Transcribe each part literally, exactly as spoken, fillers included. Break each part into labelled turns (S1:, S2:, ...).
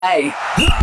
S1: Hey.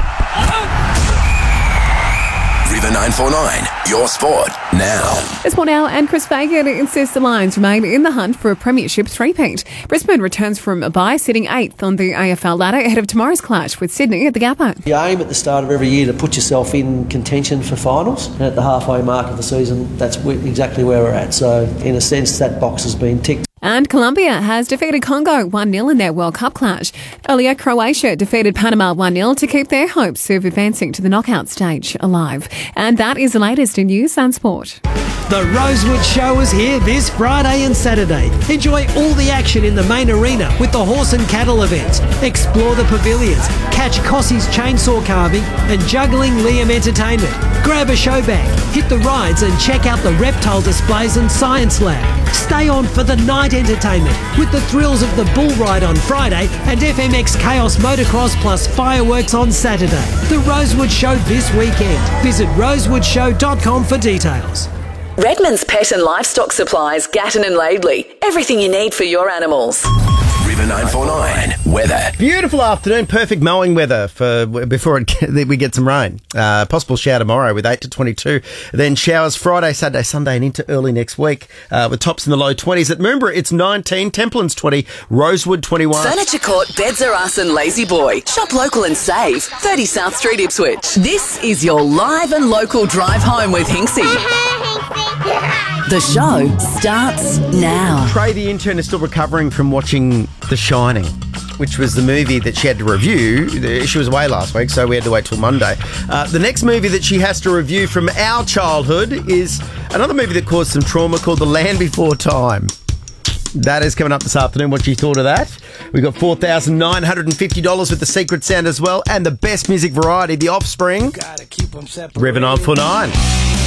S2: River nine four nine, your sport now.
S3: It's Mornell and Chris Fagan insists the Lions remain in the hunt for a premiership three-peat. Brisbane returns from a bye, sitting eighth on the A F L ladder ahead of tomorrow's clash with Sydney at the Gabba.
S4: You aim at the start of every year to put yourself in contention for finals, and at the halfway mark of the season, that's exactly where we're at. So, in a sense, that box has been ticked.
S3: And Colombia has defeated Congo one nil in their World Cup clash. Earlier, Croatia defeated Panama one nil to keep their hopes of advancing to the knockout stage alive. And that is the latest in news and sport.
S5: The Rosewood Show is here this Friday and Saturday. Enjoy all the action in the main arena with the horse and cattle events. Explore the pavilions, catch Cossie's chainsaw carving and Juggling Liam Entertainment. Grab a show bag, hit the rides and check out the reptile displays and science lab. Stay on for the night entertainment with the thrills of the bull ride on Friday and F M X Chaos Motocross plus fireworks on Saturday. The Rosewood Show this weekend. Visit rosewood show dot com for details.
S1: Redmond's Pet and Livestock Supplies, Gatton and Laidley. Everything you need for your animals.
S2: River nine four nine, weather.
S6: Beautiful afternoon, perfect mowing weather for before it, we get some rain. Uh, possible shower tomorrow with eight to twenty-two. Then showers Friday, Saturday, Sunday and into early next week uh, with tops in the low twenties. At Moomba, it's nineteen, Templeton's twenty, Rosewood twenty-one.
S1: Furniture Court, Beds Are Us and Lazy Boy. Shop local and save. thirty South Street, Ipswich. This is your live and local drive home with Hinksy. The show starts now.
S6: Trey, the intern, is still recovering from watching The Shining, which was the movie that she had to review. She was away last week, so we had to wait till Monday. Uh, the next movie that she has to review from our childhood is another movie that caused some trauma called The Land Before Time. That is coming up this afternoon. What she thought of that? We've got four thousand nine hundred fifty dollars with the secret sound as well, and the best music variety, The Offspring. River nine four nine.